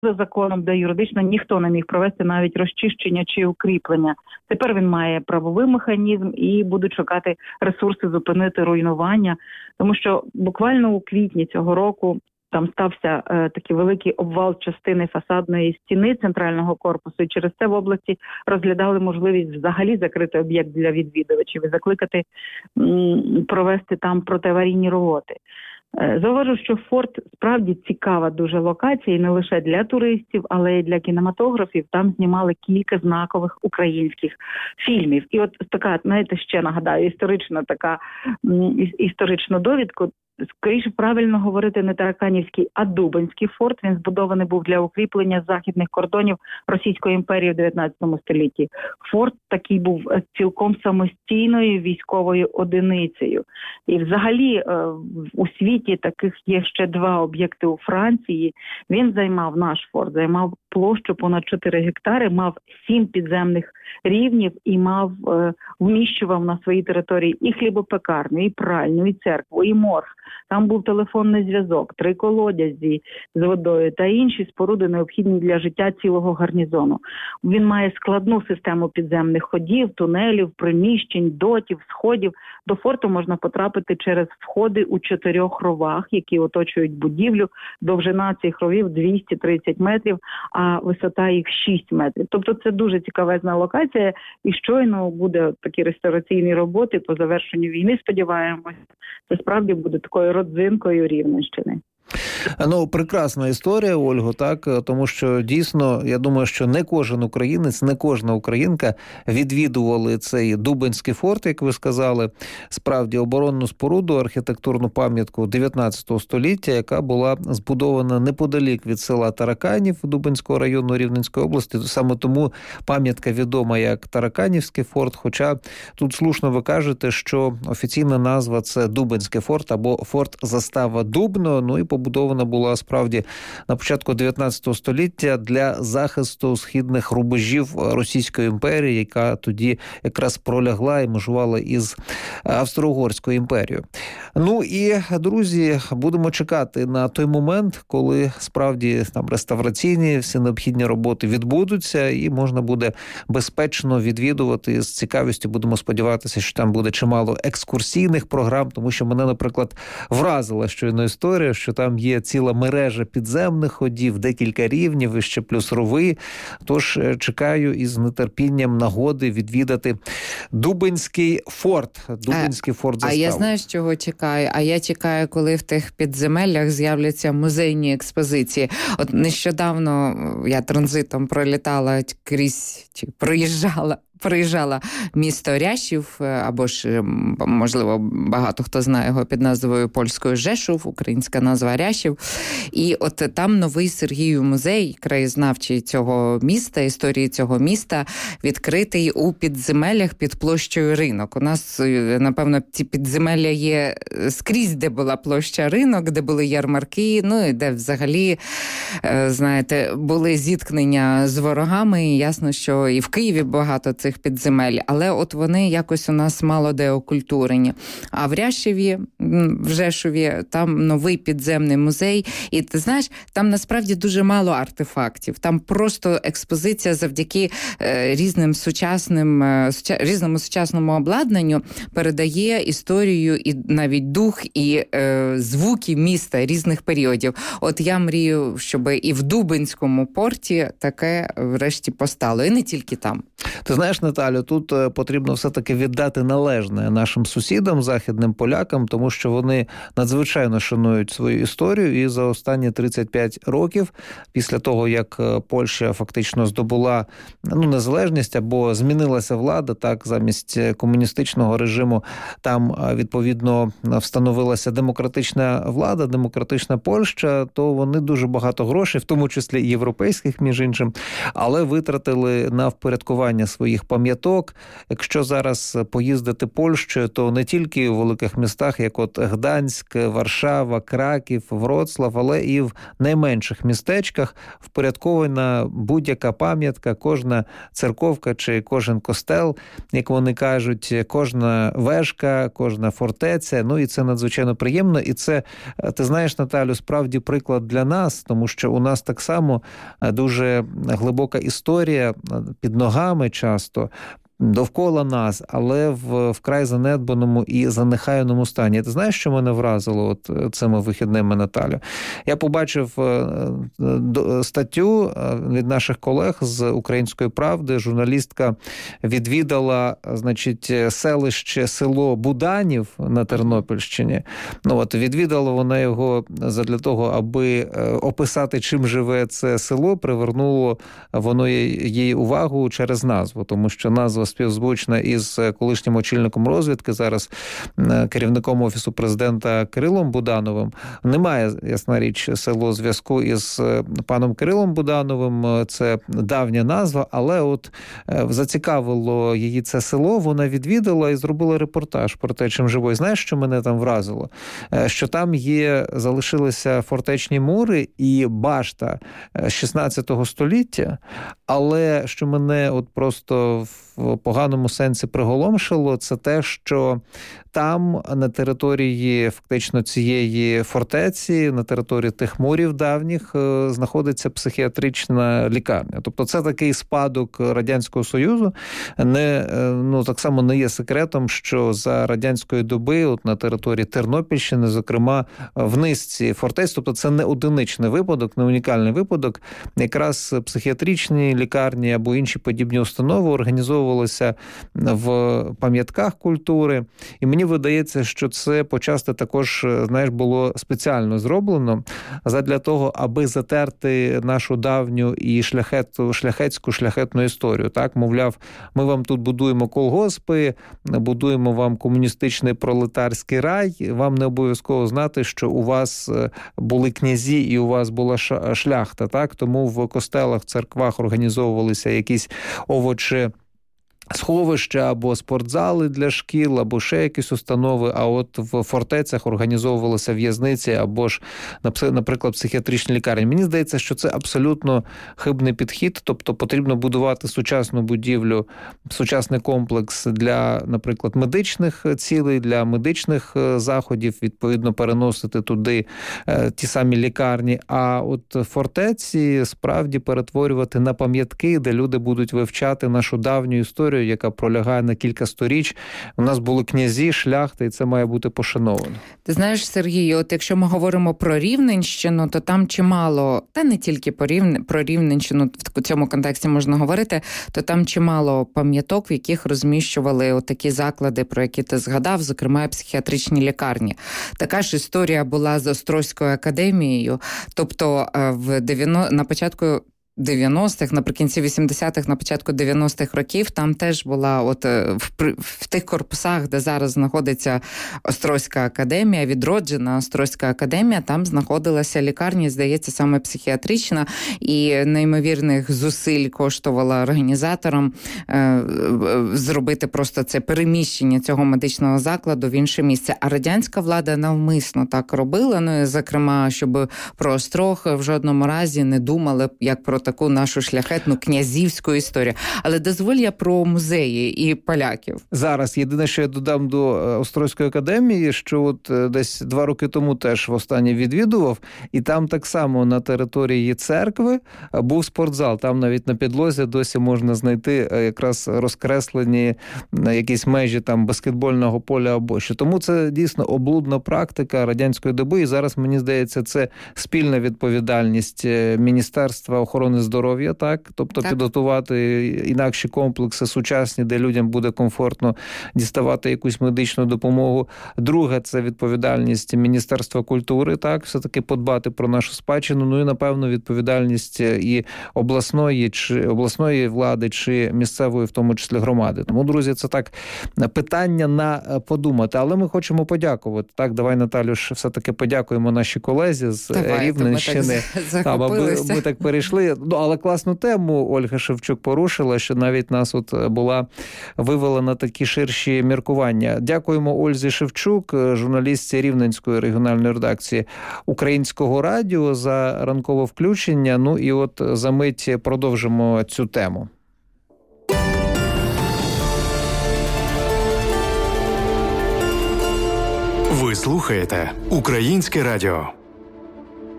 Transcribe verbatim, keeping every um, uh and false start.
за законом, де юридично ніхто не міг провести навіть розчищення чи укріплення. Тепер він має правовий механізм і будуть шукати ресурси зупинити руйнування, тому що буквально у квітні цього року там стався е, такий великий обвал частини фасадної стіни центрального корпусу, і через це в області розглядали можливість взагалі закрити об'єкт для відвідувачів і закликати м, провести там протиаварійні роботи. Е, зауважу, що форт справді цікава дуже локація, і не лише для туристів, але й для кінематографів. Там знімали кілька знакових українських фільмів. І от така, знаєте, ще нагадаю, історична така м, історичну довідку. Скоріше правильно говорити не Тараканівський, а Дубенський форт. Він збудований був для укріплення західних кордонів Російської імперії в дев'ятнадцятому столітті. Форт такий був цілком самостійною військовою одиницею. І взагалі у світі таких є ще два об'єкти у Франції. Він займав, наш форт, займав площу понад чотири гектари, мав сім підземних рівнів і мав, вміщував на своїй території і хлібопекарню, і пральню, і церкву, і морг. Там був телефонний зв'язок, три колодязі з водою та інші споруди, необхідні для життя цілого гарнізону. Він має складну систему підземних ходів, тунелів, приміщень, дотів, сходів. До форту можна потрапити через входи у чотирьох ровах, які оточують будівлю. Довжина цих ровів двісті тридцять метрів, а висота їх шість метрів. Тобто це дуже цікавезна локація, і щойно буде такі реставраційні роботи по завершенню війни, сподіваємось. Це справді буде такою родзинкою Рівненщини. Ну, прекрасна історія, Ольго, так, тому що дійсно, я думаю, що не кожен українець, не кожна українка відвідували цей Дубенський форт, як ви сказали, справді оборонну споруду, архітектурну пам'ятку дев'ятнадцятого століття, яка була збудована неподалік від села Тараканів Дубенського району Рівненської області. Саме тому пам'ятка відома як Тараканівський форт, хоча тут слушно ви кажете, що офіційна назва це Дубенський форт або форт-застава Дубно, ну і побудована була справді на початку дев'ятнадцятого століття для захисту східних рубежів Російської імперії, яка тоді якраз пролягла і межувала із Австро-Угорською імперією. Ну і, друзі, будемо чекати на той момент, коли справді там реставраційні всі необхідні роботи відбудуться і можна буде безпечно відвідувати. З цікавістю будемо сподіватися, що там буде чимало екскурсійних програм, тому що мене, наприклад, вразила щойно історія, що там є ціла мережа підземних ходів, декілька рівнів, і ще плюс рови. Тож чекаю із нетерпінням нагоди відвідати Дубенський форт. Дубенський форт заставу. А я знаю, чого чекаю? А я чекаю, коли в тих підземеллях з'являться музейні експозиції. От нещодавно я транзитом пролітала крізь, чи проїжджала Приїжджала місто Рящів, або ж, можливо, багато хто знає його під назвою польською Жешув, українська назва Рящів. І от там новий Сергію музей, краєзнавчий цього міста, історії цього міста, відкритий у підземеллях під площею Ринок. У нас, напевно, ці підземелля є скрізь, де була площа Ринок, де були ярмарки, ну і де взагалі, знаєте, були зіткнення з ворогами. І ясно, що і в Києві багато цих підземель, але от вони якось у нас мало де окультурені. А в Рящеві, в Жешові, там новий підземний музей. І ти знаєш, там насправді дуже мало артефактів. Там просто експозиція завдяки е, різним сучасним, е, суча, різному сучасному обладнанню передає історію і навіть дух, і е, звуки міста різних періодів. От я мрію, щоб і в Дубенському порті таке врешті постало. І не тільки там. Ти знаєш, Наталю, тут потрібно все-таки віддати належне нашим сусідам, західним полякам, тому що вони надзвичайно шанують свою історію, і за останні тридцять п'ять років, після того, як Польща фактично здобула ну, незалежність або змінилася влада, так, замість комуністичного режиму, там, відповідно, встановилася демократична влада, демократична Польща, то вони дуже багато грошей, в тому числі і європейських, між іншим, але витратили на впорядкування своїх їхніх пам'яток. Якщо зараз поїздити Польщею, то не тільки в великих містах, як от Гданськ, Варшава, Краків, Вроцлав, але і в найменших містечках впорядкована будь-яка пам'ятка, кожна церковка чи кожен костел, як вони кажуть, кожна вежка, кожна фортеця. Ну і це надзвичайно приємно. І це, ти знаєш, Наталю, справді приклад для нас, тому що у нас так само дуже глибока історія під ногами часто, довкола нас, але в вкрай занедбаному і занехаяному стані. Ти знаєш, що мене вразило от цими вихідними, Наталю? Я побачив статтю від наших колег з «Української правди». Журналістка відвідала, значить, селище, село Буданів на Тернопільщині. Ну, от, відвідала вона його задля того, аби описати, чим живе це село, привернуло воно її увагу через назву, тому що назва співзвучна із колишнім очільником розвідки, зараз керівником Офісу президента Кирилом Будановим. Немає, ясна річ, село зв'язку із паном Кирилом Будановим, це давня назва, але от зацікавило її це село, вона відвідала і зробила репортаж про те, чим живе. Знаєш, що мене там вразило? Що там є, залишилися фортечні мури і башта шістнадцятого століття, але що мене от просто в поганому сенсі приголомшило, це те, що там на території фактично цієї фортеці, на території тих мурів давніх, знаходиться психіатрична лікарня. Тобто це такий спадок Радянського Союзу. Не, ну, так само не є секретом, що за радянської доби от на території Тернопільщини, зокрема, в низці фортець, тобто це не одиничний випадок, не унікальний випадок, якраз психіатричні лікарні або інші подібні установи організовувалися в пам'ятках культури. І мені видається, що це почасти також, знаєш, було спеціально зроблено задля того, аби затерти нашу давню і шляхету, шляхетську, шляхетну історію. Так, мовляв, ми вам тут будуємо колгоспи, будуємо вам комуністичний пролетарський рай, вам не обов'язково знати, що у вас були князі і у вас була шляхта. Так, тому в костелах, церквах організовувалися якісь овочі, сховища або спортзали для шкіл, або ще якісь установи, а от в фортецях організовувалися в'язниці або ж, наприклад, психіатричні лікарні. Мені здається, що це абсолютно хибний підхід, тобто потрібно будувати сучасну будівлю, сучасний комплекс для, наприклад, медичних цілей, для медичних заходів, відповідно переносити туди ті самі лікарні, а от фортеці справді перетворювати на пам'ятки, де люди будуть вивчати нашу давню історію, яка пролягає на кілька сторіч. У нас були князі, шляхта, і це має бути пошановано. Ти знаєш, Сергій, от якщо ми говоримо про Рівненщину, то там чимало, та не тільки про, Рівне, про Рівненщину, в цьому контексті можна говорити, то там чимало пам'яток, в яких розміщували от такі заклади, про які ти згадав, зокрема психіатричні лікарні. Така ж історія була з Острозькою академією, тобто в дев'яностих, на початку дев'яностих, наприкінці вісімдесятих, на початку дев'яностих років, там теж була от в, в тих корпусах, де зараз знаходиться Острозька академія, відроджена Острозька академія, там знаходилася лікарня, здається, саме психіатрична, і неймовірних зусиль коштувала організаторам е, зробити просто це переміщення цього медичного закладу в інше місце. А радянська влада навмисно так робила, ну і, зокрема, щоб про Острог в жодному разі не думали, як про таку нашу шляхетну князівську історію. Але дозволь я про музеї і поляків. Зараз єдине, що я додам до Острозької академії, що от десь два роки тому теж востаннє відвідував, і там так само на території церкви був спортзал. Там навіть на підлозі досі можна знайти якраз розкреслені якісь межі там баскетбольного поля або що. Тому це дійсно облудна практика радянської доби, і зараз, мені здається, це спільна відповідальність Міністерства охорони здоров'я, так, тобто так. Підготувати інакші комплекси сучасні, де людям буде комфортно діставати якусь медичну допомогу. Друге, це відповідальність Міністерства культури, так, все-таки подбати про нашу спадщину, ну і, напевно, відповідальність і обласної, чи обласної влади, чи місцевої, в тому числі, громади. Тому, друзі, це так питання на подумати. Але ми хочемо подякувати. Так, давай, Наталю, все-таки подякуємо нашій колезі з Давай, Рівненщини. Ми так, ми так перейшли. Ну, але класну тему Ольга Шевчук порушила, що навіть нас от була вивела на такі ширші міркування. Дякуємо Ользі Шевчук, журналістці Рівненської регіональної редакції Українського радіо, за ранкове включення. Ну і от за мить продовжимо цю тему. Ви слухаєте Українське радіо.